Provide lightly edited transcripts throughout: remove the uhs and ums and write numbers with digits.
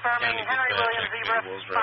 Affirming Henry Williams Zebra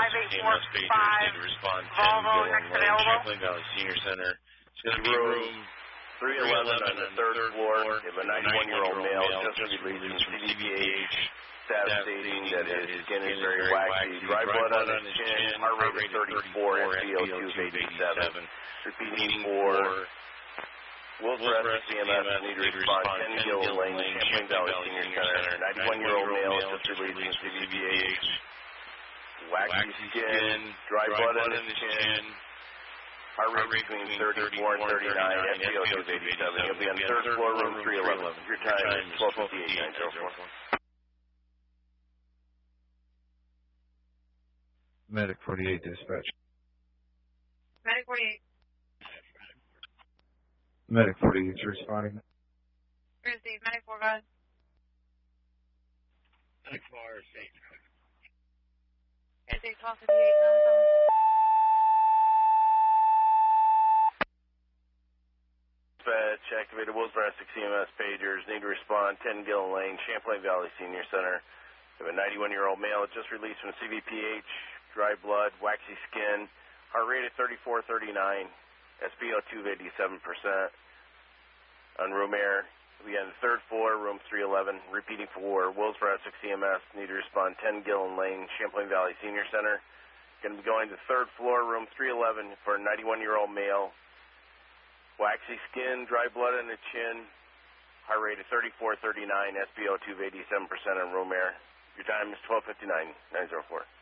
5845 Volvo, next available. Champlain Valley Senior Center. It's going to be room 311 on the third floor. We have a 91-year-old male just released from CVH. Staff stating that his skin is very waxy. Dry blood on his chin. Heart rate is 34. SpO2 is 87. Repeating for Wilsbreast CMS. Need to respond. 10 Gill Lane, Champlain Valley Senior Center. 91-year-old male just released from CVH. Waxy skin. Dry blood on his chin. Heart rate between 34 and 39, SpO2 is 87. He'll be on the third floor, room 311. Your time is 12:58. Medic 48 dispatch. Medic 48. Medic 48 is responding. Received. Medic 4, go ahead. Medic 4, received. Received, 12:58. Dispatch, activated Wilsbreast CMS pagers. Need to respond. 10 Gillen Lane, Champlain Valley Senior Center. We have a 91-year-old male just released from CVPH. Dry blood, waxy skin. Heart rate at 34-39. SpO2 of 87%. On room air. We on the third floor, room 311. Repeating for Wilsbreast CMS. Need to respond. 10 Gillen Lane, Champlain Valley Senior Center. Going to be going to the third floor, room 311 for a 91-year-old male. Waxy skin, dry blood on the chin, heart rate of 34-39, SpO2 of 87% on room air. Your time is 12:59, 904.